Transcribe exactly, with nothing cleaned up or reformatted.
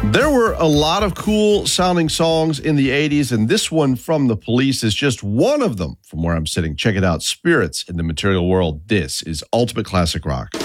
There were a lot of cool sounding songs in the eighties, and this one from The Police is just one of them from where I'm sitting. Check it out. Spirits in the Material World. This is Ultimate Classic Rock.